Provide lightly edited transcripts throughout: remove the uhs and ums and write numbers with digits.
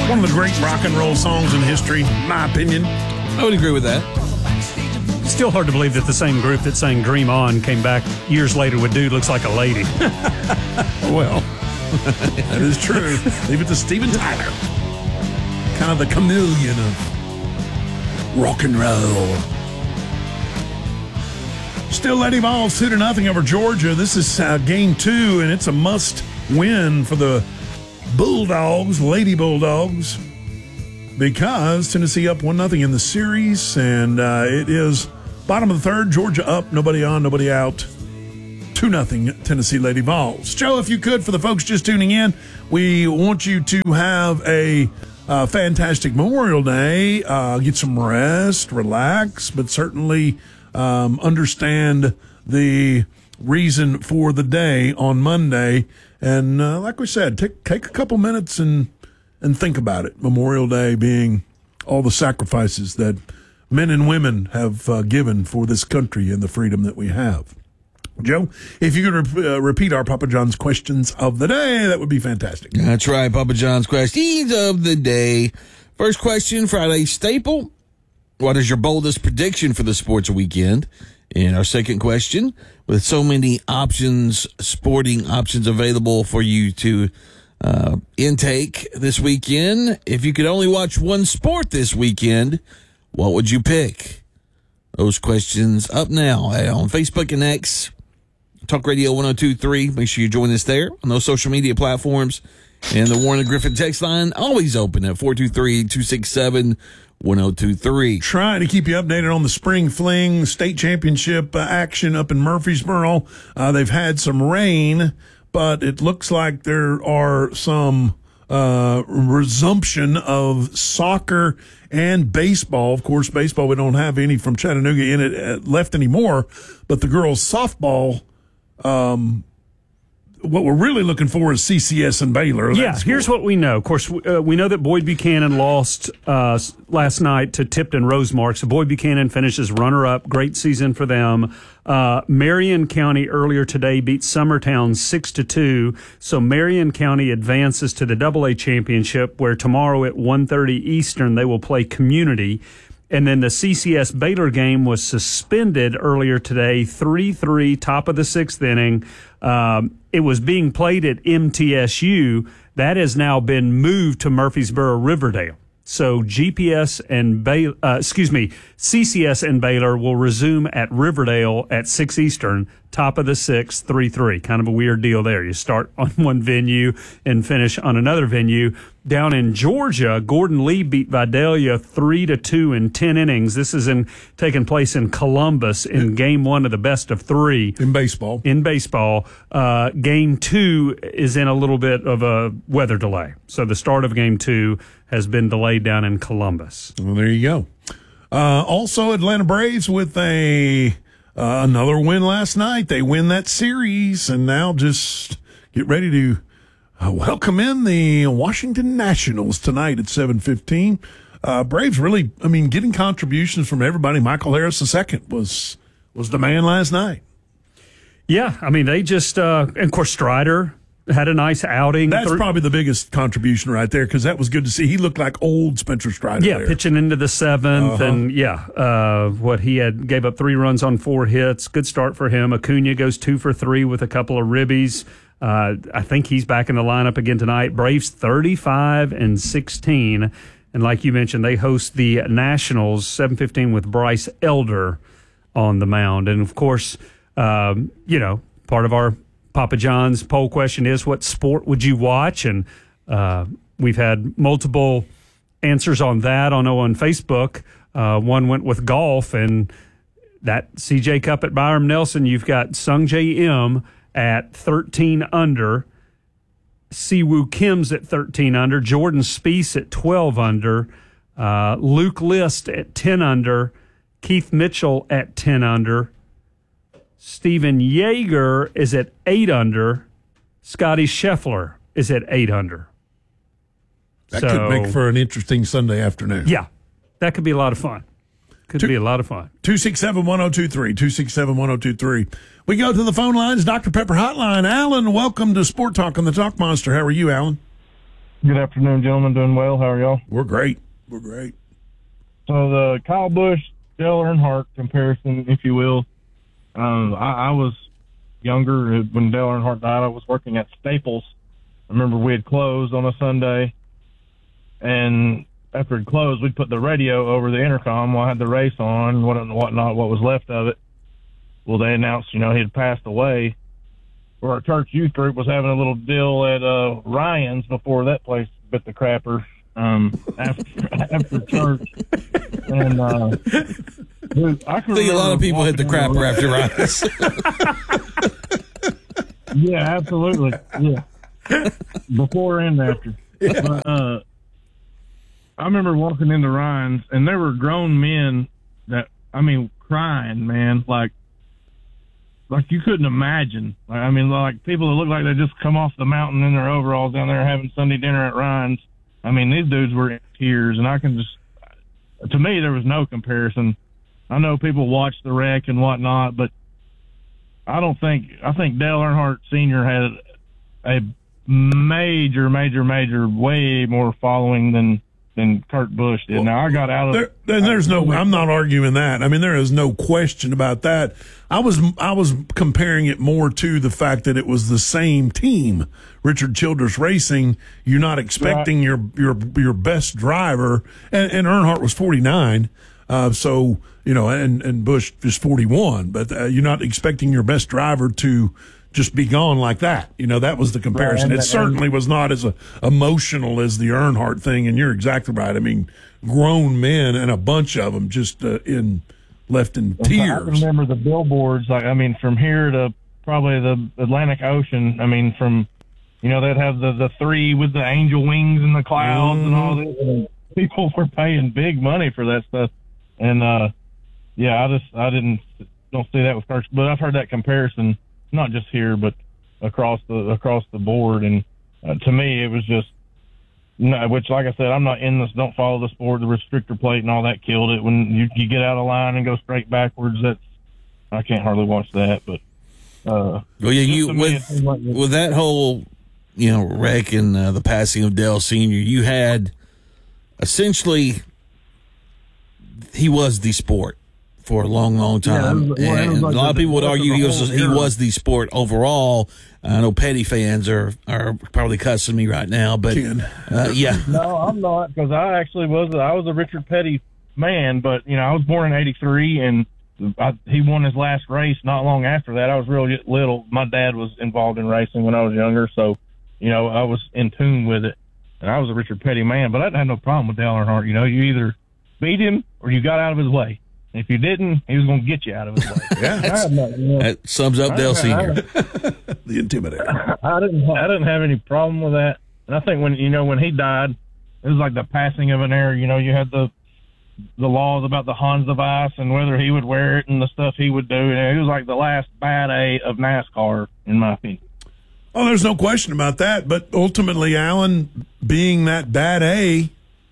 One of the great rock and roll songs in history, in my opinion. I would agree with that. Still hard to believe that the same group that sang Dream On came back years later with Dude Looks Like a Lady. Well, that is true. Leave it to Steven Tyler. Kind of the chameleon of rock and roll. Still Lady Vols 2-0 over Georgia. This is game 2, and it's a must win for the Bulldogs, Lady Bulldogs, because Tennessee up 1-0 in the series, and it is bottom of the third. Georgia up, nobody on, nobody out. 2-0 Tennessee Lady Vols. Joe, if you could, for the folks just tuning in, we want you to have a fantastic Memorial Day. Get some rest, relax, but certainly understand the reason for the day on Monday. And like we said, take a couple minutes and think about it. Memorial Day being all the sacrifices that men and women have given for this country and the freedom that we have. Joe, if you could repeat our Papa John's questions of the day, that would be fantastic. That's right, Papa John's questions of the day. First question, Friday staple. What is your boldest prediction for the sports weekend? And our second question, with so many options, sporting options available for you to intake this weekend, if you could only watch one sport this weekend, what would you pick? Those questions up now on Facebook and X, Talk Radio 102.3. Make sure you join us there on those social media platforms. And the Warren and Griffin text line, always open at 423-267-1023. Trying to keep you updated on the Spring Fling State Championship action up in Murfreesboro. They've had some rain, but it looks like there are some resumption of soccer and baseball. Of course, baseball, we don't have any from Chattanooga in it left anymore, but the girls' softball, what we're really looking for is CCS and Baylor. Yeah, here's what we know. Of course, we know that Boyd Buchanan lost last night to Tipton Rosemark. So Boyd Buchanan finishes runner-up. Great season for them. Marion County earlier today beat Summertown 6-2. So Marion County advances to the AA championship, where tomorrow at 1:30 Eastern they will play Community. And then the CCS Baylor game was suspended earlier today, 3-3, top of the sixth inning. It was being played at MTSU. That has now been moved to Murfreesboro Riverdale. So CCS and Baylor will resume at Riverdale at 6 Eastern, top of the sixth, 3-3. Kind of a weird deal there. You start on one venue and finish on another venue. Down in Georgia, Gordon Lee beat Vidalia 3-2 in 10 innings. This is taking place in Columbus in game 1 of the best of 3. In baseball. Game 2 is in a little bit of a weather delay. So the start of game 2 has been delayed down in Columbus. Well, there you go. Also, Atlanta Braves with another win last night. They win that series, and now just get ready to welcome in the Washington Nationals tonight at 7:15. Braves really, getting contributions from everybody. Michael Harris II was the man last night. Yeah, they just, and of course, Strider had a nice outing. That's probably the biggest contribution right there, because that was good to see. He looked like old Spencer Strider. Yeah, there. Pitching into the seventh, and gave up 3 runs on 4 hits. Good start for him. Acuna goes 2 for 3 with a couple of ribbies. I think he's back in the lineup again tonight. Braves 35-16, and like you mentioned, they host the Nationals 7:15 with Bryce Elder on the mound. And of course, part of our Papa John's poll question is, what sport would you watch? And we've had multiple answers on that. I know on Facebook, one went with golf, and that CJ Cup at Byram Nelson, you've got Sung J M at 13 under, Siwoo Kim's at 13 under, Jordan Spieth at 12 under, Luke List at 10 under, Keith Mitchell at 10 under, Steven Yeager is at 8 under. Scotty Scheffler is at 8 under. That could make for an interesting Sunday afternoon. Yeah, that could be a lot of fun. Be a lot of fun. 267-1023, 267-1023. We go to the phone lines, Dr. Pepper Hotline. Alan, welcome to Sport Talk on the Talk Monster. How are you, Alan? Good afternoon, gentlemen. Doing well. How are y'all? We're great. We're great. So the Kyle Busch, Dale Earnhardt comparison, if you will. I was younger when Dale Earnhardt died. I was working at Staples. I remember we had closed on a Sunday, and after it closed, we'd put the radio over the intercom while I had the race on, whatnot, what was left of it. Well, they announced, he had passed away. Or our church youth group was having a little deal at Ryan's before that place bit the crapper after church. And dude, I think a lot of people hit the crapper after Ryan's. Yeah, absolutely. Yeah, before and after. Yeah. But, I remember walking into Ryan's, and there were grown men crying, man, like you couldn't imagine. Like people that look like they just come off the mountain in their overalls down there having Sunday dinner at Ryan's. These dudes were in tears, and to me, there was no comparison. I know people watched the wreck and whatnot, but I think Dale Earnhardt Sr. had a major, way more following than Kurt Busch did. Now, I got out of I'm not arguing that. There is no question about that. I was comparing it more to the fact that it was the same team, Richard Childress Racing. You're not expecting your best driver, and Earnhardt was 49, and Busch is 41, but you're not expecting your best driver to just be gone like that. That was the comparison. It certainly was not as emotional as the Earnhardt thing, and you're exactly right. Grown men, and a bunch of them just left in tears. I remember the billboards, from here to probably the Atlantic Ocean. From, they'd have the three with the angel wings and the clouds and all this. And people were paying big money for that stuff. And, I don't see that with cars, but I've heard that comparison, not just here, but across the board. And to me, it was just, which, like I said, I'm not in this, don't follow the sport. The restrictor plate and all that killed it. When you get out of line and go straight backwards, I can't hardly watch that. But with that whole wreck and the passing of Dale Sr., you had essentially, he was the sport for a long time. And a lot of people would argue he was the sport overall. I know petty fans are probably cussing me right now, but yeah. No, I'm not, because I was a Richard Petty man, but I was born in '83, and he won his last race not long after that. I was real little. My dad was involved in racing when I was younger, so I was in tune with it, and I was a Richard Petty man. But I didn't have no problem with Dale Earnhardt. You either beat him or you got out of his way. If you didn't, he was going to get you out of his way. That sums up Dale Sr. The Intimidator. I didn't have any problem with that. And I think when he died, it was like the passing of an era. You had the laws about the Hans device and whether he would wear it and the stuff he would do. He was like the last bad A of NASCAR, in my opinion. Oh, there's no question about that. But ultimately, Alan, being that bad A,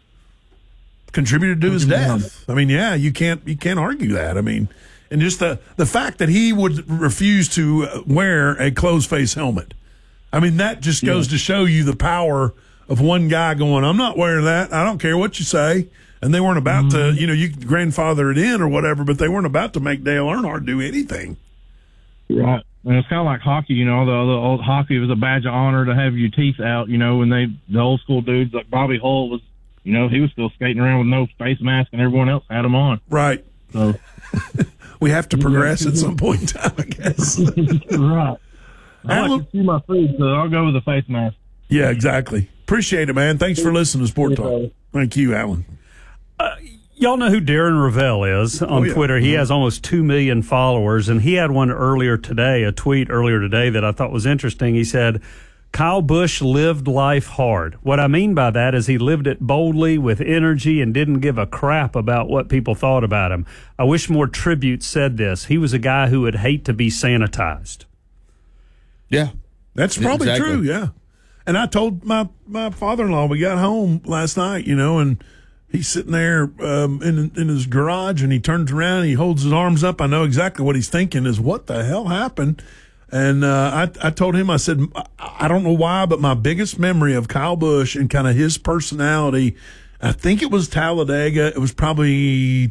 contributed to his death. You can't argue that. And just the fact that he would refuse to wear a closed face helmet. That just goes to show you the power of one guy going, I'm not wearing that. I don't care what you say. And they weren't about to, you could grandfather it in or whatever, but they weren't about to make Dale Earnhardt do anything. Right. And it's kind of like hockey, the old hockey was a badge of honor to have your teeth out, when the old school dudes like Bobby Hull was, he was still skating around with no face mask and everyone else had them on. Right. So we have to progress at some point in time, I guess. Right. I like to see my food, so I'll go with the face mask. Yeah, exactly. Appreciate it, man. Thanks for listening to Sport Talk. Thank you, Alan. Y'all know who Darren Ravel is on Twitter. He has almost 2 million followers, and he had one a tweet earlier today that I thought was interesting. He said, Kyle Busch lived life hard. What I mean by that is he lived it boldly with energy and didn't give a crap about what people thought about him. I wish more tributes said this. He was a guy who would hate to be sanitized. Yeah. That's probably true, yeah. And I told my father-in-law, we got home last night, and he's sitting there in his garage, and he turns around and he holds his arms up. I know exactly what he's thinking is, what the hell happened? And I told him, I said, I don't know why, but my biggest memory of Kyle Busch and kind of his personality, I think it was Talladega. It was probably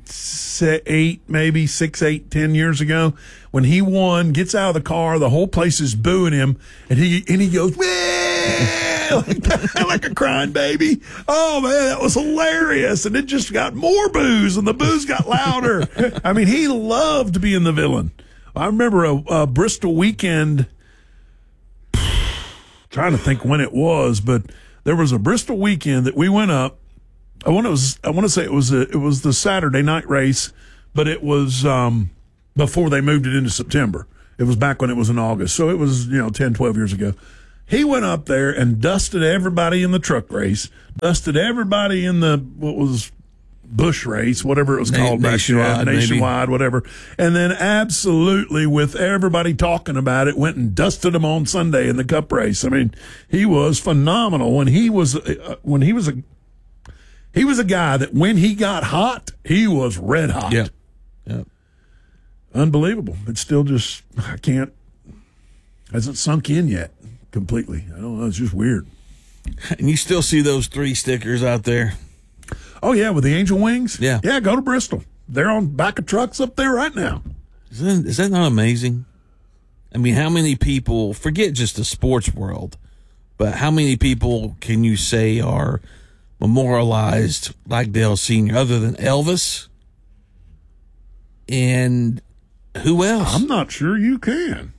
10 years ago when he won, gets out of the car, the whole place is booing him, and he goes, like a crying baby. Oh, man, that was hilarious. And it just got more boos, and the boos got louder. I mean, he loved being the villain. I remember a Bristol weekend, trying to think when it was, but there was a Bristol weekend that we went up. I want to say it was the Saturday night race, but it was before they moved it into September. It was back when it was in August. So it was, 10, 12 years ago. He went up there and dusted everybody in the truck race, dusted everybody in the, what was Bush race, whatever it was called nationwide, whatever. And then absolutely, with everybody talking about it, went and dusted him on Sunday in the Cup race. I mean, he was phenomenal. When he was a guy that when he got hot, he was red hot. Yeah. Unbelievable. It's still just, hasn't sunk in yet completely. I don't know. It's just weird. And you still see those 3 stickers out there? Oh, yeah, with the angel wings? Yeah. Yeah, go to Bristol. They're on back of trucks up there right now. Is that not amazing? I mean, how many people, forget just the sports world, but how many people can you say are memorialized like Dale Sr. other than Elvis? And who else? I'm not sure you can.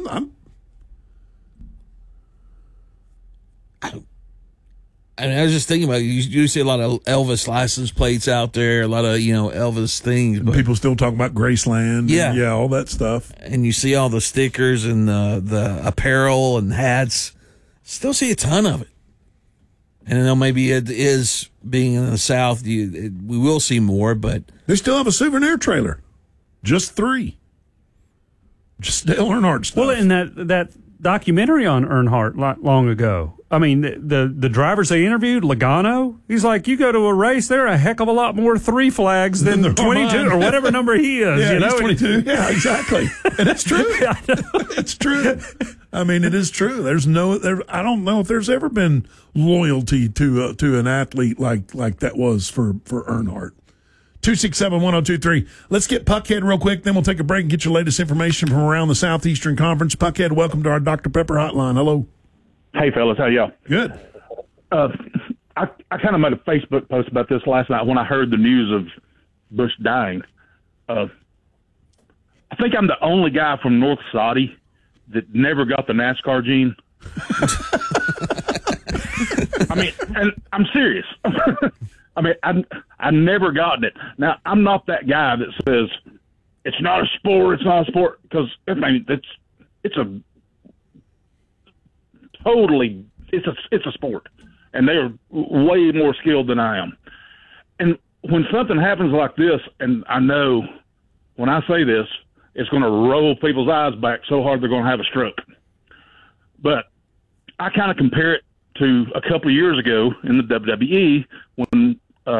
I was just thinking about it. You see a lot of Elvis license plates out there, a lot of, Elvis things. But, people still talk about Graceland. Yeah. And, all that stuff. And you see all the stickers and the apparel and hats. Still see a ton of it. And I know maybe it is being in the South, we will see more, but. They still have a souvenir trailer. Just 3. Just Dale Earnhardt stuff. Well, and that documentary on Earnhardt long ago. I mean, the drivers they interviewed, Logano, he's like, you go to a race, there are a heck of a lot more 3 flags than 22 or whatever number he is. Yeah, he's 22. Yeah, exactly. And it's true. It's true. I mean, it is true. I don't know if there's ever been loyalty to an athlete like that was for Earnhardt. 267-1023. Let's get Puckhead real quick, then we'll take a break and get your latest information from around the Southeastern Conference. Puckhead, welcome to our Dr. Pepper hotline. Hello. Hey, fellas. How y'all? Good. I kind of made a Facebook post about this last night when I heard the news of Bush dying. I think I'm the only guy from North Saudi that never got the NASCAR gene. I mean, and I'm serious. I mean, I never gotten it. Now, I'm not that guy that says it's not a sport, because I mean, it's a sport, and they are way more skilled than I am. And when something happens like this, and I know when I say this, it's going to roll people's eyes back so hard they're going to have a stroke. But I kind of compare it to a couple of years ago in the WWE when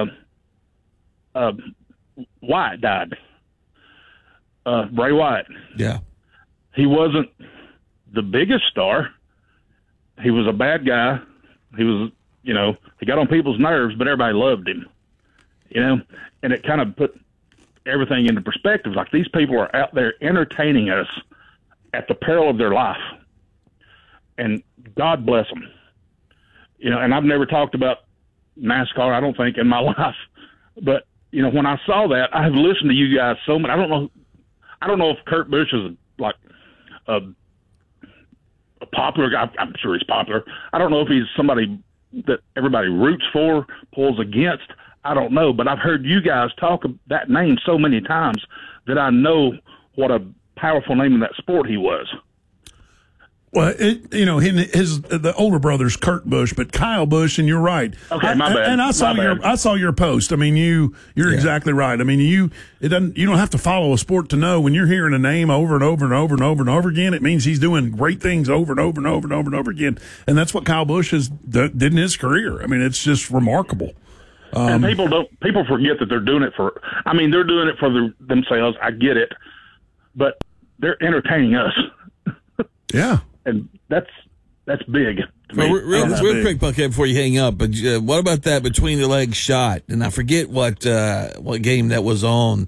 Wyatt died. Bray Wyatt. Yeah. He wasn't the biggest star. He was a bad guy. He was, he got on people's nerves, but everybody loved him, and it kind of put everything into perspective. Like, these people are out there entertaining us at the peril of their life, and God bless them. And I've never talked about NASCAR, I don't think, in my life, but when I saw that, I have listened to you guys so much. I don't know if Kurt Busch is like a popular guy. I'm sure he's popular. I don't know if he's somebody that everybody roots for, pulls against. I don't know, but I've heard you guys talk that name so many times that I know what a powerful name in that sport he was. Well, the older brother's Kurt Busch, but Kyle Busch, and you're right. Okay, my bad. And I saw your post. I mean, you're exactly right. I mean, you don't have to follow a sport to know when you're hearing a name over and over and over and over and over again. It means he's doing great things over and over and over and over and over again, and that's what Kyle Busch did in his career. I mean, it's just remarkable. And people forget that they're doing it for themselves. I get it, but they're entertaining us. Yeah. And that's big to me. Well, real quick, Buckhead, before you hang up, but what about that between the legs shot? And I forget what game that was on.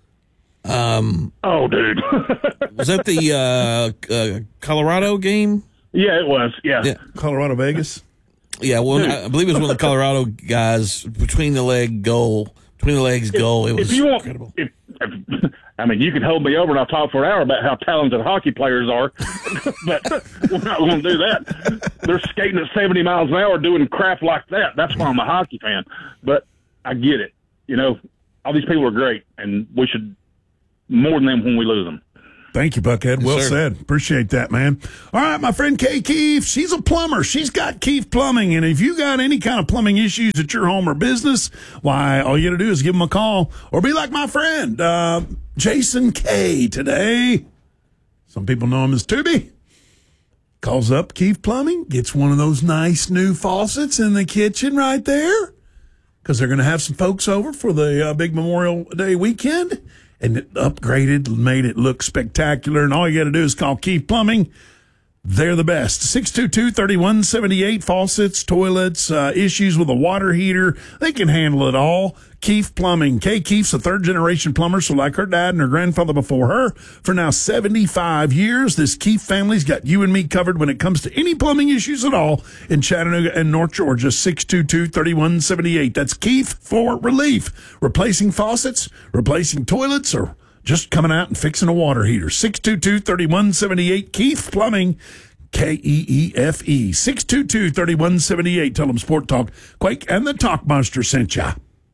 Oh, dude. Was that the Colorado game? Yeah, it was. Yeah. Colorado Vegas. Yeah, well, I believe it was one of the Colorado guys between the legs goal. It was incredible. I mean, you can hold me over and I'll talk for an hour about how talented hockey players are, but we're not going to do that. They're skating at 70 miles an hour doing crap like that. That's why I'm a hockey fan. But I get it. You know, all these people are great, and we should more than them when we lose them. Thank you, Buckhead. Well sir. said. Appreciate that, man. All right, my friend Kay Keefe, she's a plumber. She's got Keefe Plumbing, and if you got any kind of plumbing issues at your home or business, why, all you got to do is give them a call or be like my friend, Jason K today. Some people know him as Tubi. Calls up Keefe Plumbing, gets one of those nice new faucets in the kitchen right there because they're going to have some folks over for the big Memorial Day weekend. And it upgraded, made it look spectacular. And all you got to do is call Keefe Plumbing. They're the best. 622-3178, faucets, toilets, issues with a water heater. They can handle it all. Keefe Plumbing. Kay Keefe's a third-generation plumber, so like her dad and her grandfather before her, for now 75 years, this Keefe family's got you and me covered when it comes to any plumbing issues at all in Chattanooga and North Georgia. 622-3178. That's Keefe for relief. Replacing faucets, replacing toilets, or just coming out and fixing a water heater. 622-3178, Keefe Plumbing, Keefe. 622-3178. Tell them Sport Talk, Quake, and the Talk Monster sent ya.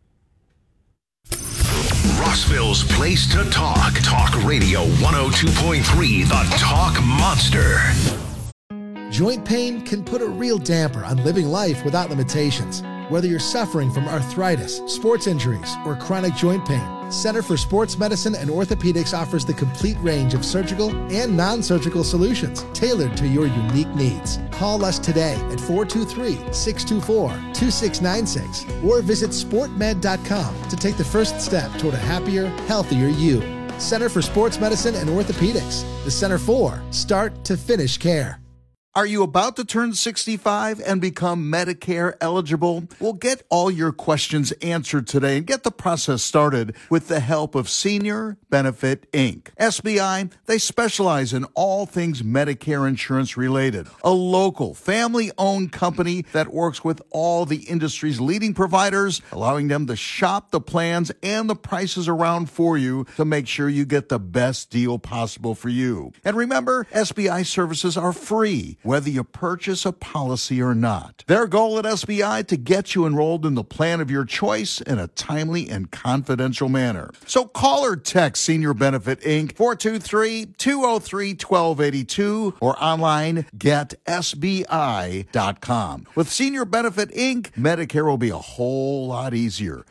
Rossville's place to talk. Talk Radio 102.3, the Talk Monster. Joint pain can put a real damper on living life without limitations. Whether you're suffering from arthritis, sports injuries, or chronic joint pain, Center for Sports Medicine and Orthopedics offers the complete range of surgical and non-surgical solutions tailored to your unique needs. Call us today at 423-624-2696 or visit sportmed.com to take the first step toward a happier, healthier you. Center for Sports Medicine and Orthopedics. The Center for start to finish care. Are you about to turn 65 and become Medicare eligible? Well, get all your questions answered today and get the process started with the help of Senior Benefit, Inc. SBI, they specialize in all things Medicare insurance related. A local, family-owned company that works with all the industry's leading providers, allowing them to shop the plans and the prices around for you to make sure you get the best deal possible for you. And remember, SBI services are free, whether you purchase a policy or not. Their goal at SBI to get you enrolled in the plan of your choice in a timely and confidential manner. So call or text Senior Benefit Inc. 423-203-1282 or online getsbi.com. With Senior Benefit Inc., Medicare will be a whole lot easier.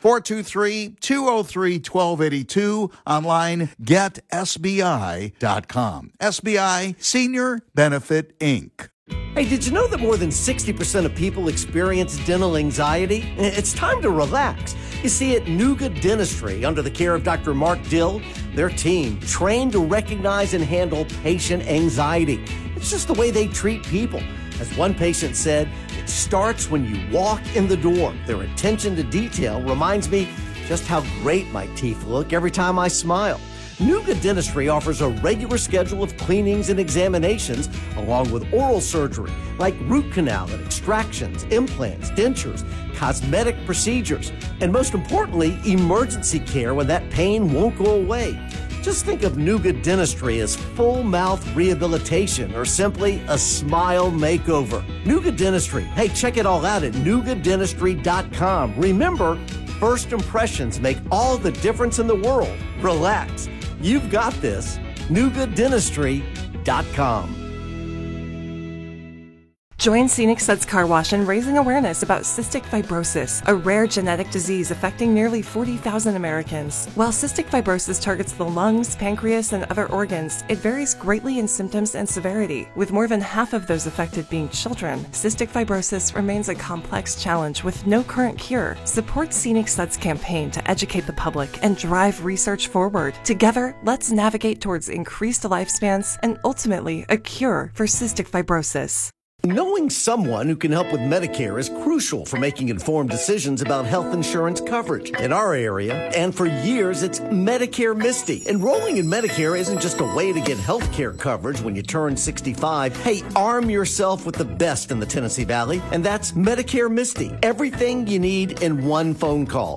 423-203-1282, online getsbi.com. SBI Senior Benefit Inc. Hey, did you know that more than 60% of people experience dental anxiety? It's time to relax. You see, at Nuga Dentistry, under the care of Dr. Mark Dill, their team trained to recognize and handle patient anxiety. It's just the way they treat people. As one patient said, it starts when you walk in the door. Their attention to detail reminds me just how great my teeth look every time I smile. Nuga Dentistry offers a regular schedule of cleanings and examinations, along with oral surgery, like root canal and extractions, implants, dentures, cosmetic procedures, and most importantly, emergency care when that pain won't go away. Just think of Nuga Dentistry as full mouth rehabilitation or simply a smile makeover. Nuga Dentistry. Hey, check it all out at NugaDentistry.com. Remember, first impressions make all the difference in the world. Relax. You've got this. NugaDentistry.com. Join Scenic Suds Car Wash in raising awareness about cystic fibrosis, a rare genetic disease affecting nearly 40,000 Americans. While cystic fibrosis targets the lungs, pancreas, and other organs, it varies greatly in symptoms and severity, with more than half of those affected being children. Cystic fibrosis remains a complex challenge with no current cure. Support Scenic Suds campaign to educate the public and drive research forward. Together, let's navigate towards increased lifespans and ultimately a cure for cystic fibrosis. Knowing someone who can help with Medicare is crucial for making informed decisions about health insurance coverage. In our area, and for years, it's Medicare Misty. Enrolling in Medicare isn't just a way to get health care coverage when you turn 65. Hey, arm yourself with the best in the Tennessee Valley, and that's Medicare Misty. Everything you need in one phone call.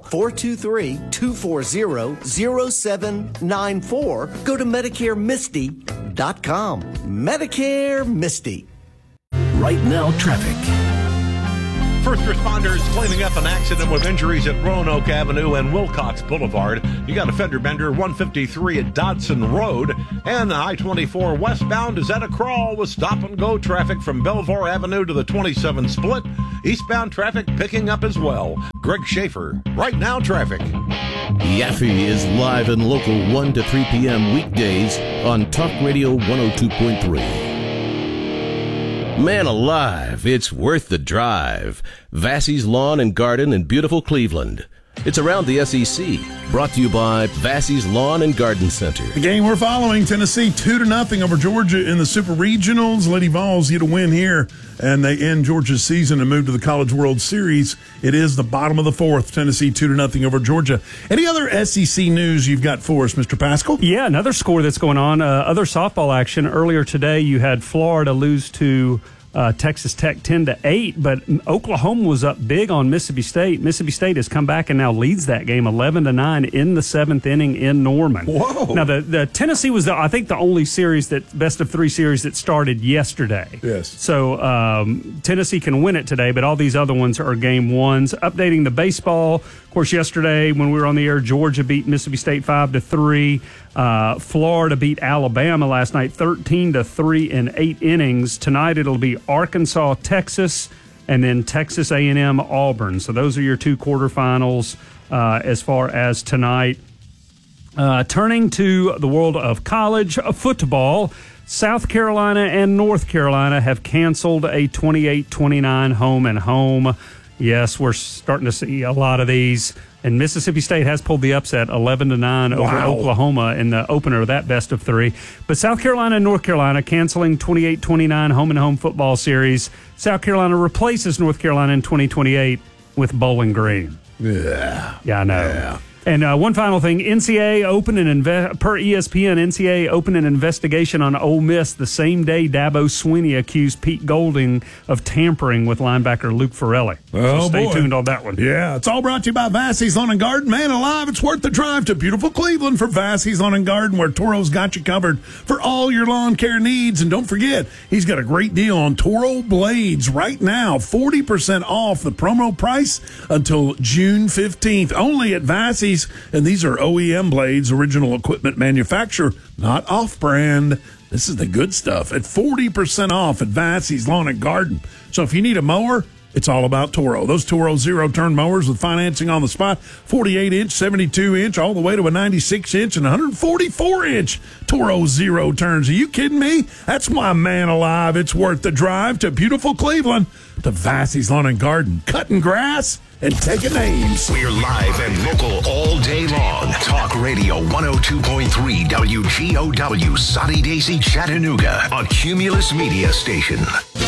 423-240-0794. Go to MedicareMisty.com. Medicare Misty. Right now, traffic. First responders cleaning up an accident with injuries at Roanoke Avenue and Wilcox Boulevard. You got a fender bender 153 at Dodson Road. And I-24 westbound is at a crawl with stop-and-go traffic from Belvoir Avenue to the 27 split. Eastbound traffic picking up as well. Greg Schaefer, Right Now Traffic. Yaffe is live and local 1 to 3 p.m. weekdays on Talk Radio 102.3. Man alive, it's worth the drive. Vassey's Lawn and Garden in beautiful Cleveland. It's around the SEC. Brought to you by Vassey's Lawn and Garden Center. The game we're following, Tennessee 2-0 over Georgia in the Super Regionals. Lady Vols get a win here, and they end Georgia's season and move to the College World Series. It is the bottom of the fourth. Tennessee 2-0 over Georgia. Any other SEC news you've got for us, Mr. Pascal? Yeah, another score that's going on. Other softball action. Earlier today, you had Florida lose to Texas Tech 10-8, but Oklahoma was up big on Mississippi State. Mississippi State has come back and now leads that game 11-9 in the seventh inning in Norman. Whoa! Now the Tennessee was I think the only series that best of three series that started yesterday. Yes. So Tennessee can win it today, but all these other ones are game ones. Updating the baseball. Of course, yesterday when we were on the air, Georgia beat Mississippi State 5-3. Florida beat Alabama last night 13-3 in 8 innings. Tonight it'll be Arkansas, Texas, and then Texas A&M, Auburn. So those are your two quarterfinals as far as tonight. Turning to the world of college football, South Carolina and North Carolina have canceled a 28-29 home and home. Yes, we're starting to see a lot of these. And Mississippi State has pulled the upset 11-9 over Oklahoma in the opener of that best of three. But South Carolina and North Carolina canceling 28-29 home and home football series. South Carolina replaces North Carolina in 2028 with Bowling Green. Yeah. Yeah, I know. Yeah. And one final thing, NCAA opened per ESPN, NCAA opened an investigation on Ole Miss the same day Dabo Swinney accused Pete Golding of tampering with linebacker Luke Farrelly. So stay tuned on that one. Yeah, it's all brought to you by Vassey's Lawn and Garden. Man alive, it's worth the drive to beautiful Cleveland for Vassey's Lawn and Garden, where Toro's got you covered for all your lawn care needs. And don't forget, he's got a great deal on Toro blades right now, 40% off the promo price until June 15th, only at Vassey's. And these are OEM blades, original equipment manufacturer, not off-brand. This is the good stuff at 40% off at Vassey's Lawn and Garden. So if you need a mower, it's all about Toro. Those Toro zero-turn mowers with financing on the spot, 48-inch, 72-inch, all the way to a 96-inch and 144-inch Toro zero turns. Are you kidding me? That's my man alive. It's worth the drive to beautiful Cleveland to Vassey's Lawn and Garden. Cutting grass and taking names. We're live and local all day long. Talk Radio 102.3 WGOW, Sunny Daisy, Chattanooga, a Cumulus Media station.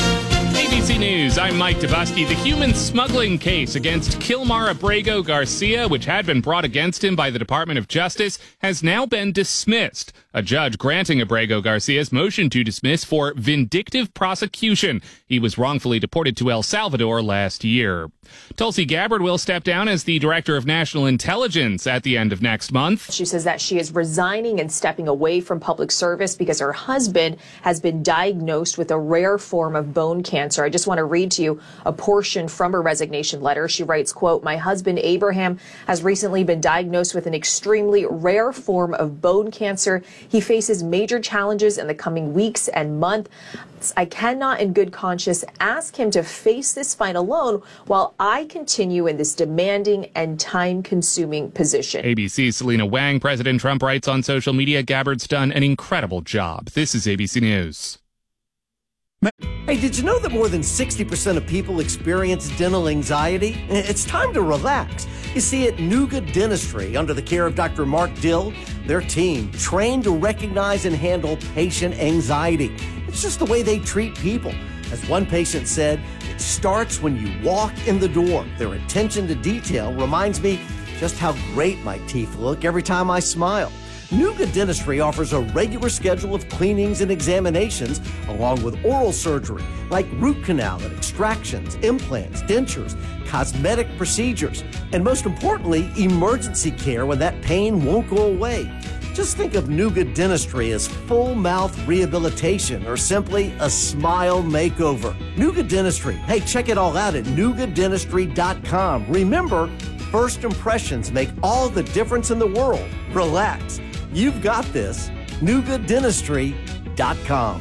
ABC News, I'm Mike Dabusky. The human smuggling case against Kilmar Abrego Garcia, which had been brought against him by the Department of Justice, has now been dismissed. A judge granting Abrego Garcia's motion to dismiss for vindictive prosecution. He was wrongfully deported to El Salvador last year. Tulsi Gabbard will step down as the Director of National Intelligence at the end of next month. She says that she is resigning and stepping away from public service because her husband has been diagnosed with a rare form of bone cancer. I just just want to read to you a portion from her resignation letter. She writes, quote, "My husband Abraham has recently been diagnosed with an extremely rare form of bone cancer. He faces major challenges in the coming weeks and months. I cannot in good conscience ask him to face this fight alone while I continue in this demanding and time-consuming position." ABC's Selena Wang. President Trump writes on social media, Gabbard's done an incredible job. This is ABC News. Hey, did you know that more than 60% of people experience dental anxiety? It's time to relax. You see, at Nuga Dentistry, under the care of Dr. Mark Dill, their team trained to recognize and handle patient anxiety. It's just the way they treat people. As one patient said, it starts when you walk in the door. Their attention to detail reminds me just how great my teeth look every time I smile. Nuga Dentistry offers a regular schedule of cleanings and examinations, along with oral surgery, like root canal and extractions, implants, dentures, cosmetic procedures, and most importantly, emergency care when that pain won't go away. Just think of Nuga Dentistry as full mouth rehabilitation or simply a smile makeover. Nuga Dentistry. Hey, check it all out at NugaDentistry.com. Remember, first impressions make all the difference in the world. Relax. You've got this. NugaDentistry.com.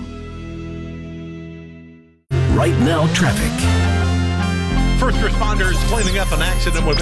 Right now, traffic. First responders cleaning up an accident with